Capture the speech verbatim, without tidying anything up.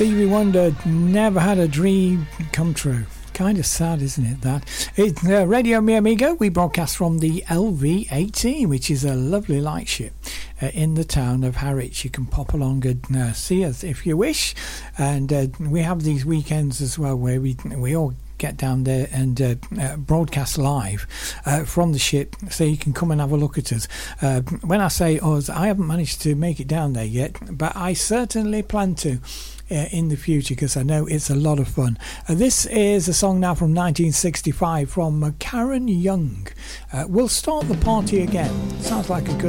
Stevie Wonder never had a dream come true. Kind of sad, isn't it, that? It's uh, Radio Mi Amigo. We broadcast from the L V eighteen, which is a lovely lightship uh, in the town of Harwich. You can pop along and uh, see us if you wish. And uh, we have these weekends as well where we we all get down there and uh, uh, broadcast live uh, from the ship, so you can come and have a look at us. Uh, when I say us, I haven't managed to make it down there yet, but I certainly plan to uh, in the future, because I know it's a lot of fun. Uh, this is a song now from nineteen sixty-five from uh, Karen Young. Uh, we'll start the party again. Sounds like a good